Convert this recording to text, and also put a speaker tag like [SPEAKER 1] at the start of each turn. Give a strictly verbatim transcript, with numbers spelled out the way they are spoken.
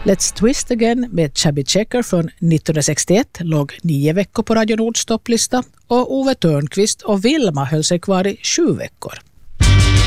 [SPEAKER 1] Let's Twist Again med Chubby Checker från nittonhundrasextioett låg nio veckor på Radio Nords topplista och Ove Törnqvist och Vilma höll sig kvar i sju veckor.